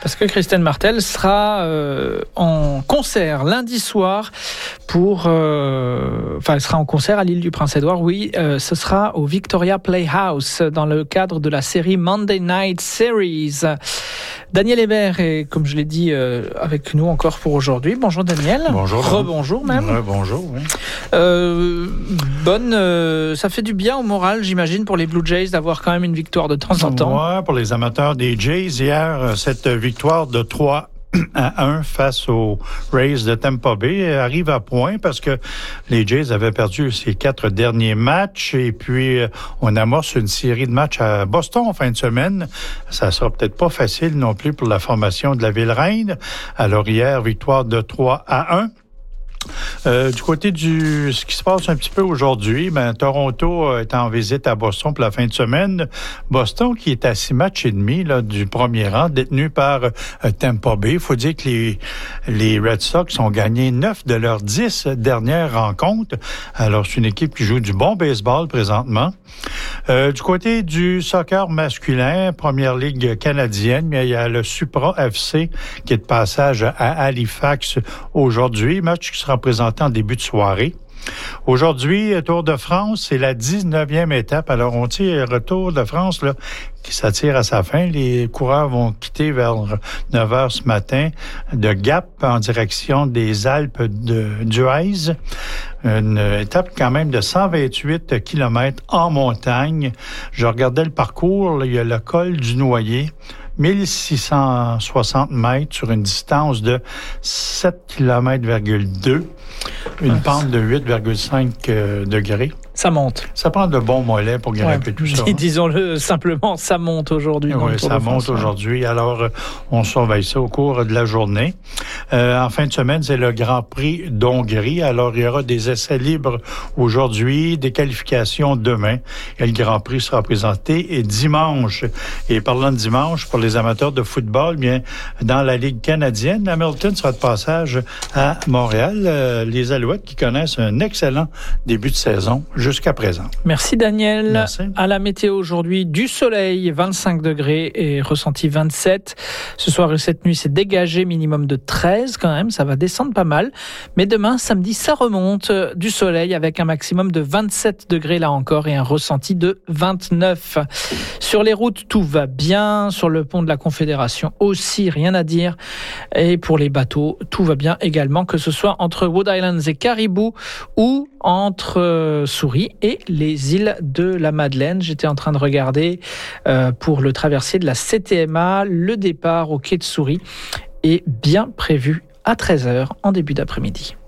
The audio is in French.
Parce que Kristen Martel sera en concert lundi soir elle sera en concert à l'île du Prince-Édouard, ce sera au Victoria Playhouse dans le cadre de la série Monday Night Series. Daniel Hébert est, comme je l'ai dit, avec nous encore pour aujourd'hui. Bonjour Daniel. Bonjour. Rebonjour même. Bonjour, oui. Ça fait du bien au moral, j'imagine, pour les Blue Jays d'avoir quand même une victoire de temps en temps. Ouais, pour les amateurs des Jays, hier, cette victoire de 3-1 face aux Rays de Tampa Bay arrive à point parce que les Jays avaient perdu ces 4 derniers matchs et puis on amorce une série de matchs à Boston en fin de semaine. Ça sera peut-être pas facile non plus pour la formation de la Ville-Reine. Alors hier, victoire de 3-1. Du côté ce qui se passe un petit peu aujourd'hui, Toronto est en visite à Boston pour la fin de semaine. Boston qui est à 6 matchs et demi du premier rang, détenu par Tampa Bay. Il faut dire que les Red Sox ont gagné 9 de leurs 10 dernières rencontres. Alors, c'est une équipe qui joue du bon baseball présentement. Du côté du soccer masculin, Première Ligue canadienne, il y a le Supra FC qui est de passage à Halifax aujourd'hui. Match qui sera présenté en début de soirée. Aujourd'hui, Tour de France, c'est la 19e étape. Alors, on tire Tour de France qui s'attire à sa fin. Les coureurs vont quitter vers 9h ce matin de Gap en direction des Alpes d'Huez. Une étape quand même de 128 km en montagne. Je regardais le parcours, il y a le col du Noyer. 1660 mètres sur une distance de 7,2 km, une pente de 8,5 degrés. Ça monte. Ça prend de bons mollets pour grimper tout ça. Disons-le simplement, ça monte aujourd'hui. Oui, ça monte aujourd'hui. Alors, on surveille ça au cours de la journée. En fin de semaine, c'est le Grand Prix d'Hongrie. Alors, il y aura des essais libres aujourd'hui, des qualifications demain. Et le Grand Prix sera présenté dimanche. Et parlant de dimanche, pour les amateurs de football, bien, dans la Ligue canadienne, Hamilton sera de passage à Montréal. Les Alouettes qui connaissent un excellent début de saison jusqu'à présent. Merci Daniel. Merci. À la météo aujourd'hui, du soleil, 25 degrés et ressenti 27. Ce soir et cette nuit, c'est dégagé, minimum de 13 quand même, ça va descendre pas mal. Mais demain, samedi, ça remonte, du soleil avec un maximum de 27 degrés là encore et un ressenti de 29. Sur les routes, tout va bien. Sur le pont de la Confédération aussi, rien à dire. Et pour les bateaux, tout va bien également, que ce soit entre Wood Islands et Caribou ou entre Souris et les îles de la Madeleine. J'étais en train de regarder pour le traversier de la CTMA, le départ au quai de Souris est bien prévu à 13h en début d'après-midi.